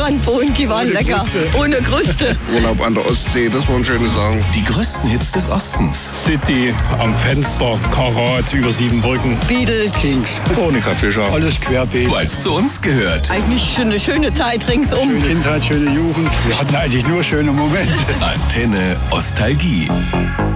Strand wohnt, die waren lecker. Ohne Kruste. Urlaub an der Ostsee, das waren schöne Sachen. Die größten Hits des Ostens. City, am Fenster, Karat, über 7 Brücken. Beatles. Kings, Veronika Fischer. Alles querbeet. Weil es zu uns gehört. Eigentlich schon eine schöne Zeit ringsum. Schöne Kindheit, schöne Jugend. Wir hatten eigentlich nur schöne Momente. Antenne Ostalgie.